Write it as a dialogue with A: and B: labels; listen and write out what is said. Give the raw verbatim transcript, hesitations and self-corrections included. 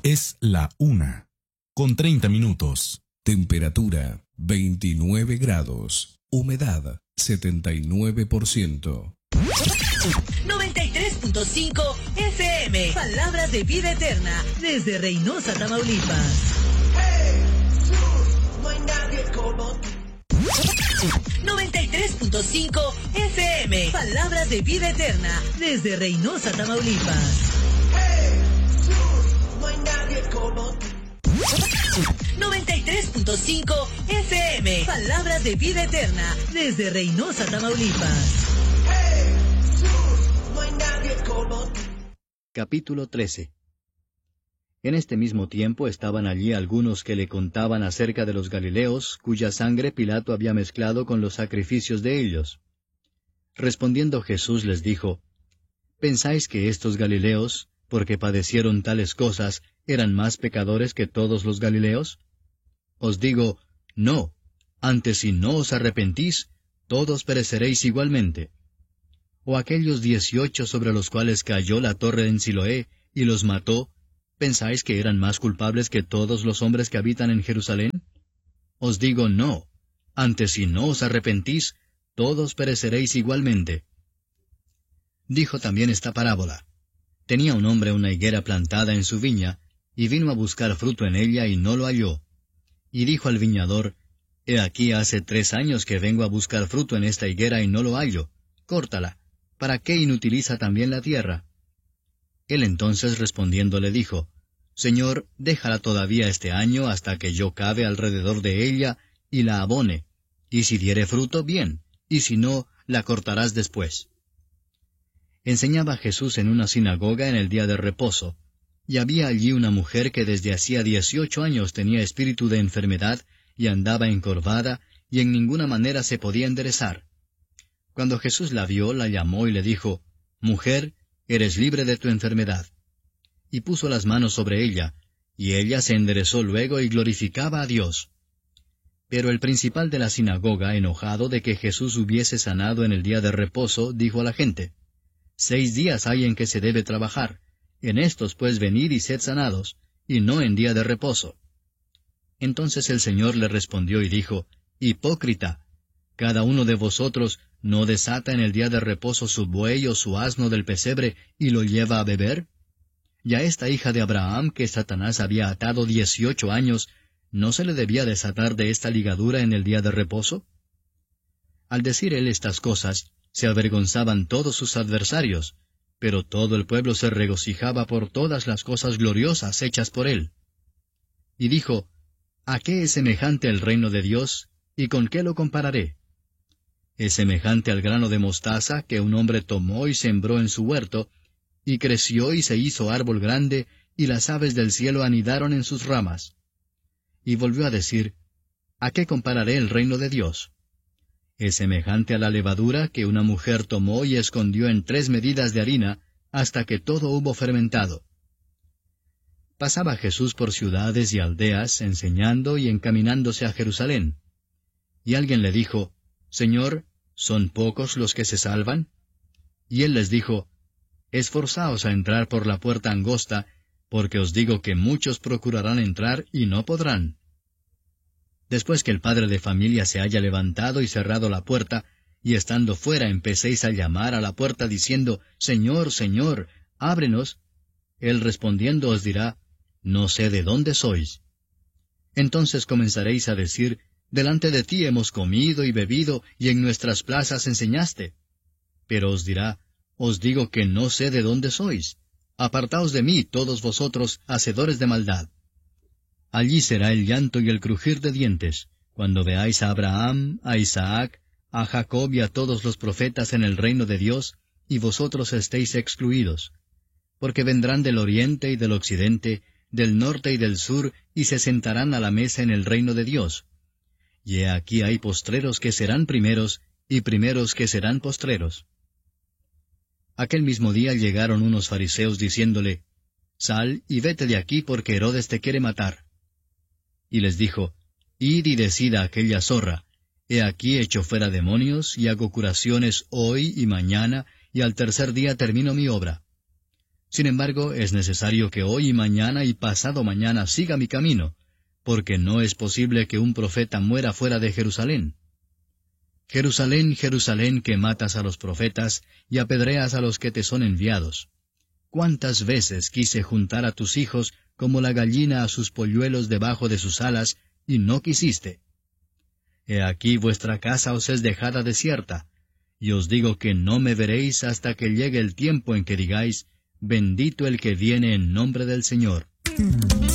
A: Es la una, con treinta minutos.
B: Temperatura veintinueve grados. Humedad setenta y nueve por ciento.
C: noventa y tres punto cinco F M. Palabras de vida eterna. Desde Reynosa, Tamaulipas. No hay nadie como tú. noventa y tres punto cinco F M. Palabras de vida eterna. Desde Reynosa, Tamaulipas. No hay nadie como tú. noventa y tres punto cinco F M. Palabras de vida eterna. Desde Reynosa, Tamaulipas. No hay nadie como tú.
D: Capítulo trece. En este mismo tiempo estaban allí algunos que le contaban acerca de los Galileos, cuya sangre Pilato había mezclado con los sacrificios de ellos. Respondiendo Jesús les dijo, ¿pensáis que estos Galileos, porque padecieron tales cosas, eran más pecadores que todos los Galileos? Os digo, no, antes si no os arrepentís, todos pereceréis igualmente. ¿O aquellos dieciocho sobre los cuales cayó la torre en Siloé y los mató, pensáis que eran más culpables que todos los hombres que habitan en Jerusalén? Os digo no, antes si no os arrepentís, todos pereceréis igualmente. Dijo también esta parábola. Tenía un hombre una higuera plantada en su viña, y vino a buscar fruto en ella y no lo halló. Y dijo al viñador, He aquí hace tres años que vengo a buscar fruto en esta higuera y no lo hallo. Córtala. ¿Para qué inutiliza también la tierra? Él entonces respondiendo le dijo, Señor, déjala todavía este año hasta que yo cave alrededor de ella y la abone, y si diere fruto, bien, y si no, la cortarás después. Enseñaba Jesús en una sinagoga en el día de reposo, y había allí una mujer que desde hacía dieciocho años tenía espíritu de enfermedad, y andaba encorvada, y en ninguna manera se podía enderezar. Cuando Jesús la vio, la llamó y le dijo, Mujer, eres libre de tu enfermedad. Y puso las manos sobre ella, y ella se enderezó luego y glorificaba a Dios. Pero el principal de la sinagoga, enojado de que Jesús hubiese sanado en el día de reposo, dijo a la gente, Seis días hay en que se debe trabajar, en estos pues venid y sed sanados, y no en día de reposo. Entonces el Señor le respondió y dijo, Hipócrita, cada uno de vosotros no desata en el día de reposo su buey o su asno del pesebre y lo lleva a beber. Y a esta hija de Abraham que Satanás había atado dieciocho años, ¿no se le debía desatar de esta ligadura en el día de reposo? Al decir él estas cosas, se avergonzaban todos sus adversarios, pero todo el pueblo se regocijaba por todas las cosas gloriosas hechas por él. Y dijo, ¿A qué es semejante el reino de Dios, y con qué lo compararé? Es semejante al grano de mostaza que un hombre tomó y sembró en su huerto, y creció y se hizo árbol grande, y las aves del cielo anidaron en sus ramas. Y volvió a decir, ¿A qué compararé el reino de Dios? Es semejante a la levadura que una mujer tomó y escondió en tres medidas de harina, hasta que todo hubo fermentado. Pasaba Jesús por ciudades y aldeas, enseñando y encaminándose a Jerusalén. Y alguien le dijo, Señor, ¿son pocos los que se salvan? Y él les dijo, Esforzaos a entrar por la puerta angosta, porque os digo que muchos procurarán entrar y no podrán. Después que el padre de familia se haya levantado y cerrado la puerta, y estando fuera empecéis a llamar a la puerta diciendo, Señor, Señor, ábrenos, él respondiendo os dirá, No sé de dónde sois. Entonces comenzaréis a decir, Delante de ti hemos comido y bebido, y en nuestras plazas enseñaste. Pero os dirá, Os digo que no sé de dónde sois. Apartaos de mí, todos vosotros, hacedores de maldad. Allí será el llanto y el crujir de dientes, cuando veáis a Abraham, a Isaac, a Jacob y a todos los profetas en el reino de Dios, y vosotros estéis excluidos. Porque vendrán del oriente y del occidente, del norte y del sur, y se sentarán a la mesa en el reino de Dios. Y he aquí hay postreros que serán primeros, y primeros que serán postreros. Aquel mismo día llegaron unos fariseos diciéndole, Sal y vete de aquí porque Herodes te quiere matar. Y les dijo, Id y decid a aquella zorra, He aquí echo fuera demonios, y hago curaciones hoy y mañana, y al tercer día termino mi obra. Sin embargo, es necesario que hoy y mañana y pasado mañana siga mi camino, porque no es posible que un profeta muera fuera de Jerusalén. Jerusalén, Jerusalén, que matas a los profetas y apedreas a los que te son enviados. ¿Cuántas veces quise juntar a tus hijos como la gallina a sus polluelos debajo de sus alas, y no quisiste? He aquí vuestra casa os es dejada desierta, y os digo que no me veréis hasta que llegue el tiempo en que digáis, bendito el que viene en nombre del Señor.